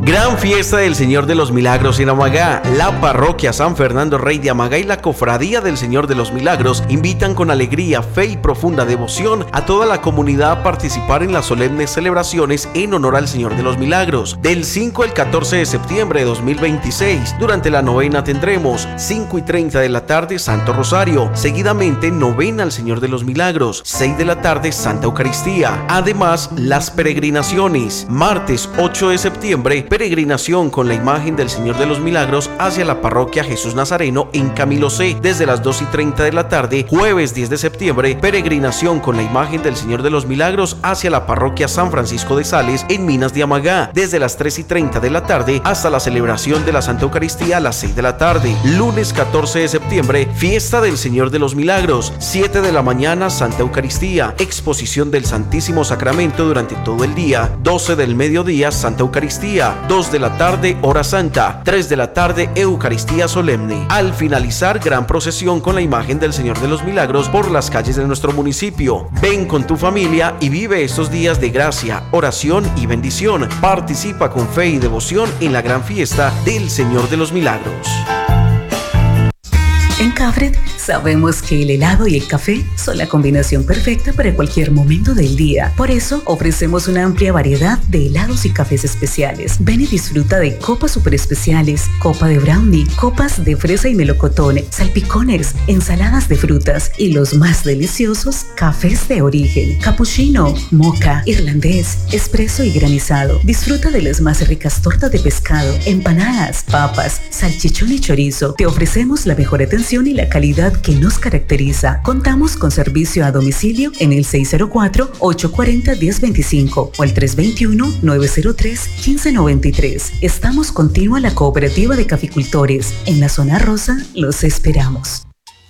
Gran fiesta del Señor de los Milagros en Amagá. La parroquia San Fernando Rey de Amagá y la cofradía del Señor de los Milagros invitan con alegría, fe y profunda devoción a toda la comunidad a participar en las solemnes celebraciones en honor al Señor de los Milagros. Del 5 al 14 de septiembre de 2026, durante la novena tendremos 5:30 de la tarde Santo Rosario, seguidamente novena al Señor de los Milagros, 6 de la tarde Santa Eucaristía. Además, las peregrinaciones. Martes 8 de septiembre, peregrinación con la imagen del Señor de los Milagros hacia la parroquia Jesús Nazareno en Camilo C desde las 2:30 de la tarde. Jueves 10 de septiembre, peregrinación con la imagen del Señor de los Milagros hacia la parroquia San Francisco de Sales en Minas de Amagá desde las 3:30 de la tarde hasta la celebración de la Santa Eucaristía a las 6 de la tarde. Lunes 14 de septiembre, fiesta del Señor de los Milagros, 7 de la mañana Santa Eucaristía, exposición del Santísimo Sacramento durante todo el día, 12 del mediodía Santa Eucaristía, 2 de la tarde Hora Santa, 3 de la tarde Eucaristía Solemne. Al finalizar, gran procesión con la imagen del Señor de los Milagros por las calles de nuestro municipio. Ven con tu familia y vive estos días de gracia, oración y bendición. Participa con fe y devoción en la gran fiesta del Señor de los Milagros. En Cafred sabemos que el helado y el café son la combinación perfecta para cualquier momento del día. Por eso ofrecemos una amplia variedad de helados y cafés especiales. Ven y disfruta de copas super especiales, copa de brownie, copas de fresa y melocotón, salpicones, ensaladas de frutas y los más deliciosos cafés de origen, capuchino, mocha, irlandés, espresso y granizado. Disfruta de las más ricas tortas de pescado, empanadas, papas, salchichón y chorizo. Te ofrecemos la mejor atención y la calidad que nos caracteriza. Contamos con servicio a domicilio en el 604-840-1025 o el 321-903-1593. Estamos contigo a la Cooperativa de Caficultores. En la zona rosa los esperamos.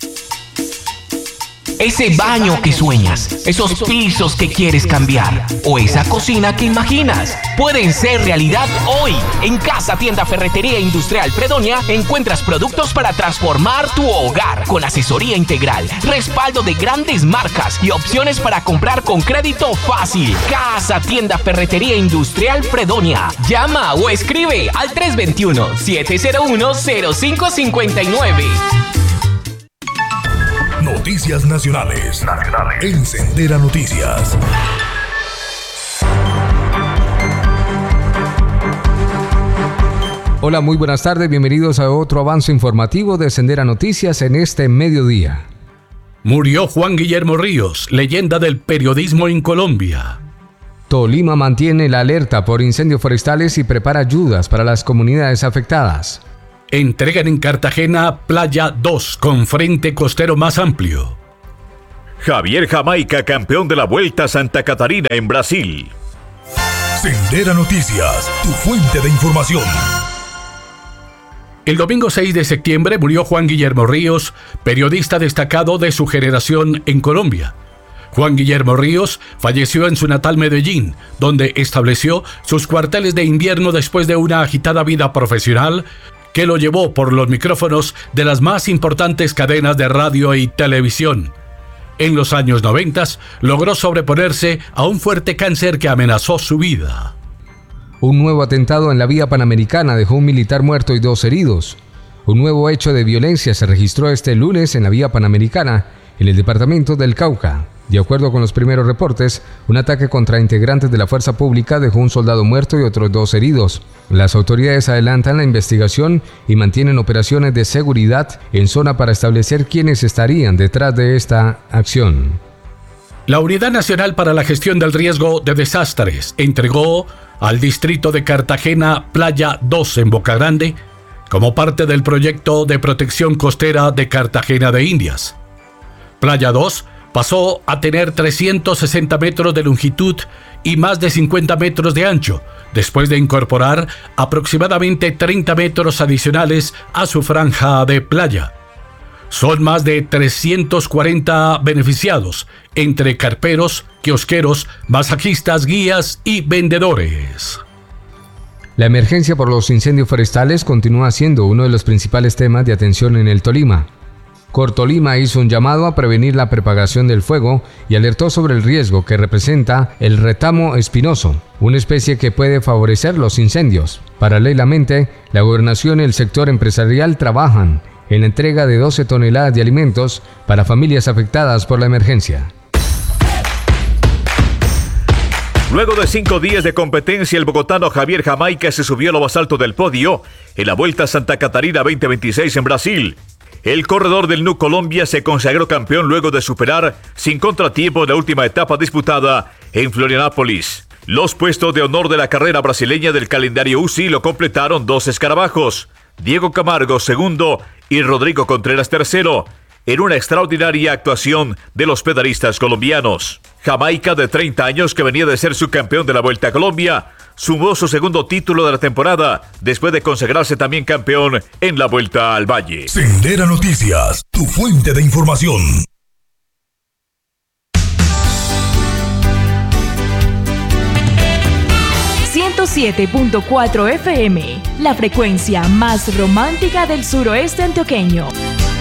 Ese baño que sueñas, esos pisos que quieres cambiar o esa cocina que imaginas pueden ser realidad hoy. En Casa Tienda Ferretería Industrial Fredonia encuentras productos para transformar tu hogar con asesoría integral, respaldo de grandes marcas y opciones para comprar con crédito fácil. Casa Tienda Ferretería Industrial Fredonia. Llama o escribe al 321-701-0559. Noticias nacionales. En Sendera Noticias. Hola, muy buenas tardes. Bienvenidos a otro avance informativo de Sendera Noticias en este mediodía. Murió Juan Guillermo Ríos, leyenda del periodismo en Colombia. Tolima mantiene la alerta por incendios forestales y prepara ayudas para las comunidades afectadas. Entregan en Cartagena Playa 2 con frente costero más amplio. Javier Jamaica, campeón de la Vuelta a Santa Catarina en Brasil. Sendera Noticias, tu fuente de información. El domingo 6 de septiembre murió Juan Guillermo Ríos, periodista destacado de su generación en Colombia. Juan Guillermo Ríos falleció en su natal Medellín, donde estableció sus cuarteles de invierno después de una agitada vida profesional que lo llevó por los micrófonos de las más importantes cadenas de radio y televisión. En los años 90 logró sobreponerse a un fuerte cáncer que amenazó su vida. Un nuevo atentado en la vía panamericana dejó un militar muerto y 2 heridos. Un nuevo hecho de violencia se registró este lunes en la vía panamericana, en el departamento del Cauca. De acuerdo con los primeros reportes, un ataque contra integrantes de la fuerza pública dejó un soldado muerto y otros 2 heridos. Las autoridades adelantan la investigación y mantienen operaciones de seguridad en zona para establecer quiénes estarían detrás de esta acción. La Unidad Nacional para la Gestión del Riesgo de Desastres entregó al distrito de Cartagena Playa 2 en Boca Grande como parte del proyecto de protección costera de Cartagena de Indias. Playa 2 pasó a tener 360 metros de longitud y más de 50 metros de ancho, después de incorporar aproximadamente 30 metros adicionales a su franja de playa. Son más de 340 beneficiados, entre carperos, kiosqueros, masajistas, guías y vendedores. La emergencia por los incendios forestales continúa siendo uno de los principales temas de atención en el Tolima. Cortolima hizo un llamado a prevenir la propagación del fuego y alertó sobre el riesgo que representa el retamo espinoso, una especie que puede favorecer los incendios. Paralelamente, la gobernación y el sector empresarial trabajan en la entrega de 12 toneladas de alimentos para familias afectadas por la emergencia. Luego de 5 días de competencia, el bogotano Javier Jamaica se subió a lo más alto del podio en la Vuelta a Santa Catarina 2026 en Brasil. El corredor del NU Colombia se consagró campeón luego de superar sin contratiempo la última etapa disputada en Florianópolis. Los puestos de honor de la carrera brasileña del calendario UCI lo completaron 2 escarabajos, Diego Camargo segundo y Rodrigo Contreras tercero, en una extraordinaria actuación de los pedalistas colombianos. Jamaica, de 30 años, que venía de ser subcampeón de la Vuelta a Colombia, sumó su segundo título de la temporada, después de consagrarse también campeón en la Vuelta al Valle. Sendera Noticias, tu fuente de información. .4 FM, la frecuencia más romántica del suroeste antioqueño.